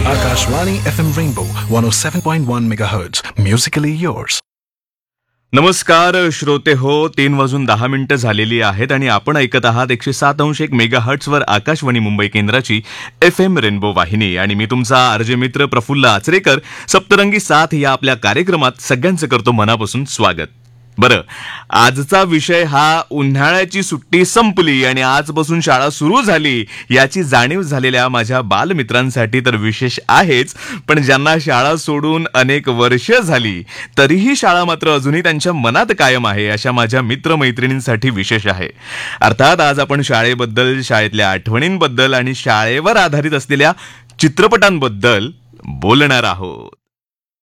Akashvani FM Rainbow 107.1 MHz. Musically yours. नमस्कार श्रोते हो, 3:10 झालेली आहेत आणि आपण ऐकत आहात 107.1 मेगाहर्ट्झवर आकाशवाणी मुंबई केंद्राची FM रेनबो वाहिनी. आणि मी तुमचा आरजे मित्र प्रफुल्ल आचरेकर सप्तरंगी साथ या आपल्या कार्यक्रमात सगळ्यांचं करतो मनापासून स्वागत. बरं, आजचा विषय हा उन्हाळ्याची सुट्टी संपली आणि आजपासून शाळा सुरू झाली याची जाणीव झालेल्या माझ्या बालमित्रांसाठी तर विशेष आहेच, पण ज्यांना शाळा सोडून अनेक वर्ष झाली तरीही शाळा मात्र अजूनही त्यांच्या मनात कायम आहे अशा माझ्या मित्रमैत्रिणींसाठी विशेष आहे. अर्थात आज आपण शाळेबद्दल, शाळेतल्या आठवणींबद्दल आणि शाळेवर आधारित असलेल्या चित्रपटांबद्दल बोलणार आहोत.